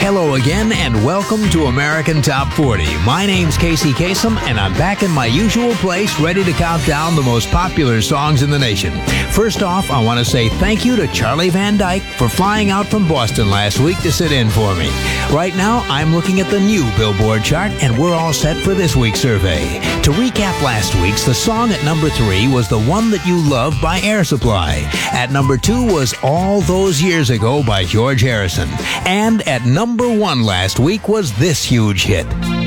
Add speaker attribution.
Speaker 1: Hello again and welcome to American Top 40. My name's Casey Kasem and I'm back in my usual place ready to count down the most popular songs in the nation. First off, I want to say thank you to Charlie Van Dyke for flying out from Boston last week to sit in for me. Right now, I'm looking at the new Billboard chart and we're all set for this week's survey. To recap last week's, the song at number 3 was The One That You Love by Air Supply. At number 2 was All Those Years Ago by George Harrison. And at number 1 last week was this huge hit.